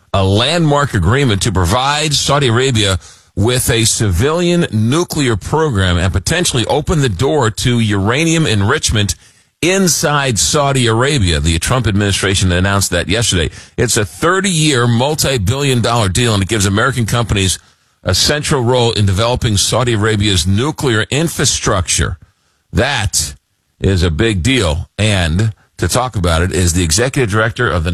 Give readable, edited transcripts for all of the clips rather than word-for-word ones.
a landmark agreement to provide Saudi Arabia with a civilian nuclear program and potentially open the door to uranium enrichment inside Saudi Arabia. The Trump administration announced that yesterday. It's a 30-year, multi-billion-dollar deal, and it gives American companies a central role in developing Saudi Arabia's nuclear infrastructure. That is a big deal. And to talk about it is the executive director of the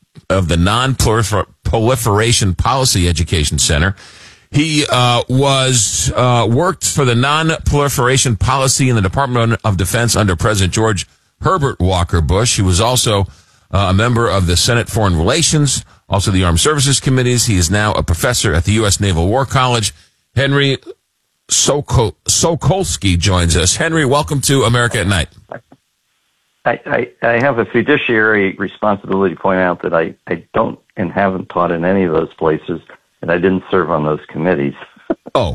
Non-Proliferation Policy Education Center. He worked for the Non-Proliferation Policy in the Department of Defense under President George Herbert Walker Bush. He was also a member of the Senate Foreign Relations, also the Armed Services Committees. He is now a professor at the U.S. Naval War College. Henry Sokolsky joins us. Henry, welcome to America at Night. I have a fiduciary responsibility to point out that I don't and haven't taught in any of those places, and I didn't serve on those committees. Oh,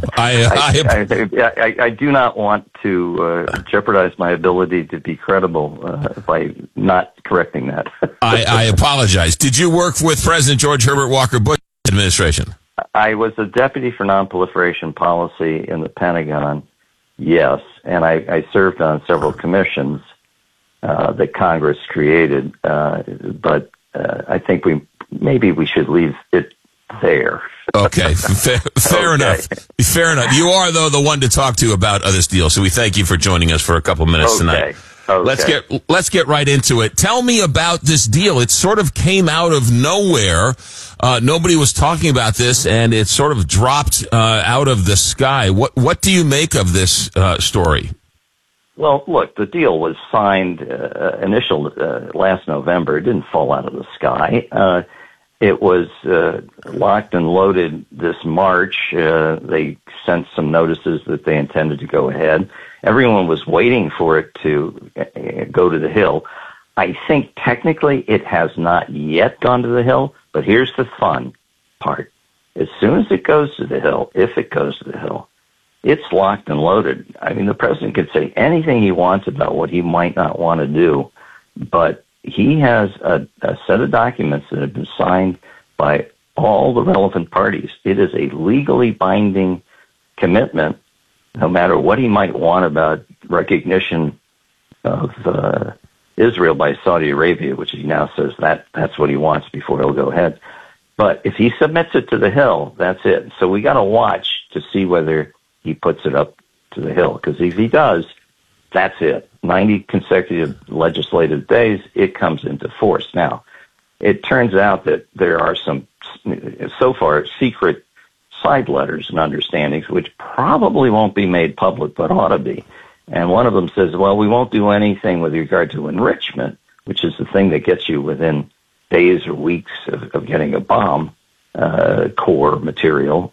I do not want to jeopardize my ability to be credible by not correcting that. I apologize. Did you work with President George Herbert Walker Bush administration? I was a deputy for non-proliferation policy in the Pentagon, yes, and I served on several commissions that Congress created, but I think maybe we should leave it there. Okay, fair enough. Fair enough. You are, though, the one to talk to about this deal, so we thank you for joining us for a couple minutes tonight. Okay. Let's get right into it. Tell me about this deal. It sort of came out of nowhere. Nobody was talking about this, and it sort of dropped out of the sky. What do you make of this story? Well, look, the deal was signed last November. It didn't fall out of the sky. It was locked and loaded this March. They sent some notices that they intended to go ahead. Everyone was waiting for it to go to the Hill. I think technically it has not yet gone to the Hill, but here's the fun part. As soon as it goes to the Hill, if it goes to the Hill, it's locked and loaded. I mean, the president could say anything he wants about what he might not want to do, but he has a set of documents that have been signed by all the relevant parties. It is a legally binding commitment, no matter what he might want about recognition of Israel by Saudi Arabia, which he now says that's what he wants before he'll go ahead. But if he submits it to the Hill, that's it. So we got to watch to see whether he puts it up to the Hill, because if he does, that's it. 90 consecutive legislative days, it comes into force. Now, it turns out that there are some, so far, secret side letters and understandings, which probably won't be made public, but ought to be. And one of them says, well, we won't do anything with regard to enrichment, which is the thing that gets you within days or weeks of getting a bomb core material.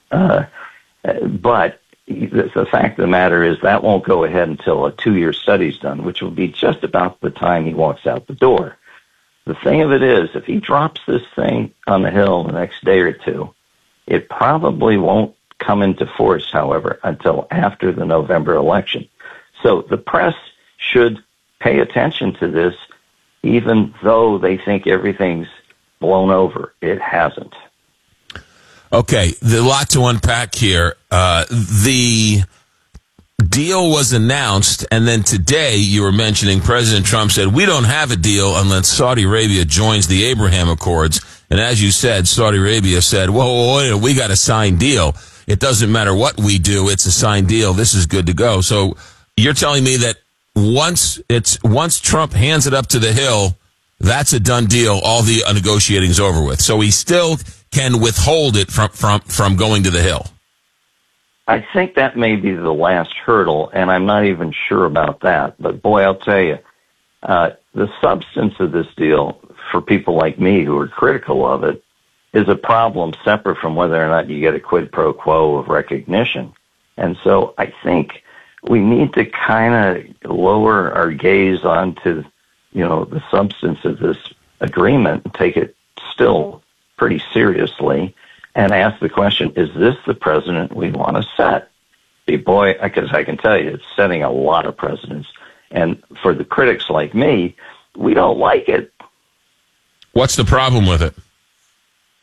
But the fact of the matter is that won't go ahead until a 2-year study's done, which will be just about the time he walks out the door. The thing of it is, if he drops this thing on the Hill the next day or two, it probably won't come into force, however, until after the November election. So the press should pay attention to this, even though they think everything's blown over. It hasn't. Okay, a lot to unpack here. The deal was announced, and then today you were mentioning President Trump said, we don't have a deal unless Saudi Arabia joins the Abraham Accords. And as you said, Saudi Arabia said, whoa, we got a signed deal. It doesn't matter what we do. It's a signed deal. This is good to go. So you're telling me that once Trump hands it up to the Hill, that's a done deal. All the negotiating's over with. So he still can withhold it from going to the Hill. I think that may be the last hurdle, and I'm not even sure about that. But boy, I'll tell you, the substance of this deal, for people like me who are critical of it, is a problem separate from whether or not you get a quid pro quo of recognition. And so I think we need to kind of lower our gaze onto, the substance of this agreement and take it still pretty seriously and ask the question, is this the president we want to set? Boy, because I can tell you, it's setting a lot of precedents. And for the critics like me, we don't like it. What's the problem with it?